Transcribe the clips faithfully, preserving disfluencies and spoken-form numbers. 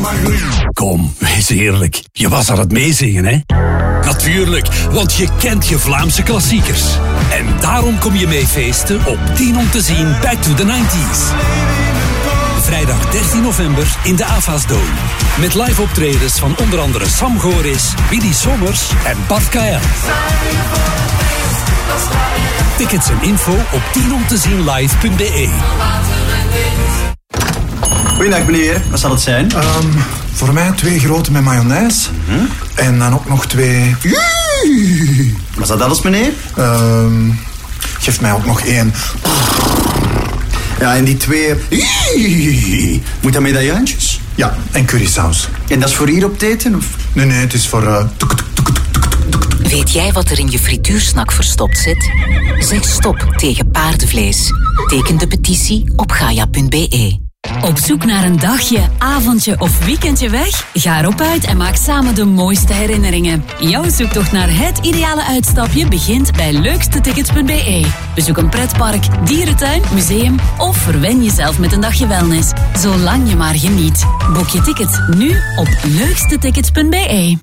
Kom, wees eerlijk. Je was aan het meezingen, hè? Natuurlijk, want je kent je Vlaamse klassiekers. En daarom kom je mee feesten op tien om te zien Back to the nineties. Vrijdag dertien november in de AVA's Dome. Met live optredens van onder andere Sam Goris, Willy Sommers en Bart K L. Tickets en info op tien om te zien live punt b e. Goeiedag meneer, wat zal het zijn? Um, voor mij twee grote met mayonaise. Mm-hmm. En dan ook nog twee... Was dat alles meneer? Um, geef mij ook nog één. Ja, en die twee... Moet dat medaillantjes? Ja, en currysaus. En dat is voor hier op het eten? Of? Nee, nee, het is voor... Uh... Weet jij wat er in je frituursnak verstopt zit? Zeg stop tegen paardenvlees. Teken de petitie op gaia punt b e. Op zoek naar een dagje, avondje of weekendje weg? Ga erop uit en maak samen de mooiste herinneringen. Jouw zoektocht naar het ideale uitstapje begint bij leukste tickets punt b e. Bezoek een pretpark, dierentuin, museum of verwen jezelf met een dagje wellness. Zolang je maar geniet. Boek je ticket nu op leukste tickets punt b e.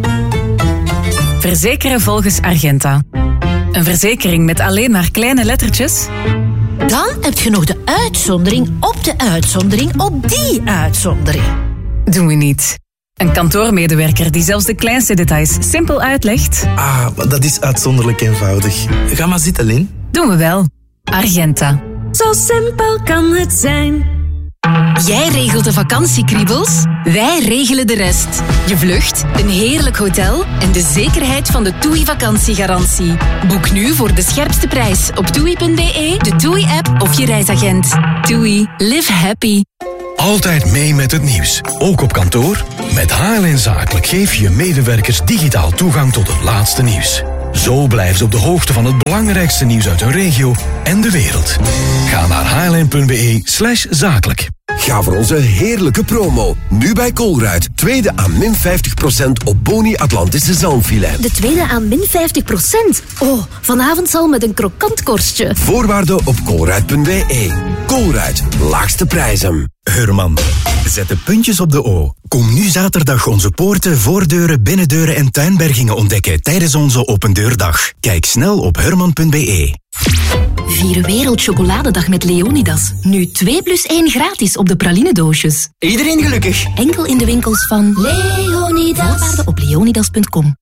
Verzekeren volgens Argenta. Een verzekering met alleen maar kleine lettertjes? Dan heb je nog de uitzondering op de uitzondering op die uitzondering. Doen we niet. Een kantoormedewerker die zelfs de kleinste details simpel uitlegt. Ah, dat is uitzonderlijk eenvoudig. Ga maar zitten, Lin. Doen we wel. Argenta. Zo simpel kan het zijn. Jij regelt de vakantiekriebels, wij regelen de rest. Je vlucht, een heerlijk hotel en de zekerheid van de TUI vakantiegarantie. Boek nu voor de scherpste prijs op toei punt b e, de TUI-app of je reisagent. TUI, live happy. Altijd mee met het nieuws, ook op kantoor. Met H L N Zakelijk geef je je medewerkers digitaal toegang tot het laatste nieuws. Zo blijven ze op de hoogte van het belangrijkste nieuws uit hun regio en de wereld. Ga naar h l n punt b e slash zakelijk. Ga voor onze heerlijke promo. Nu bij Colruyt. Tweede aan min vijftig procent op Boni Atlantische zalmfilet. De tweede aan min vijftig procent? Oh, vanavond al met een krokant korstje. Voorwaarden op colruyt punt b e. Colruyt, laagste prijzen. Heurman, zet de puntjes op de O. Kom nu zaterdag onze poorten, voordeuren, binnendeuren en tuinbergingen ontdekken tijdens onze opendeurdag. Kijk snel op heurman punt b e. Vier Wereldchocoladedag met Leonidas. Nu twee plus één gratis op de pralinedoosjes. Iedereen gelukkig. Enkel in de winkels van Leonidas. Voorwaarden op leonidas punt com.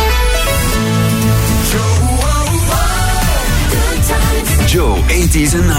Joe, eighties and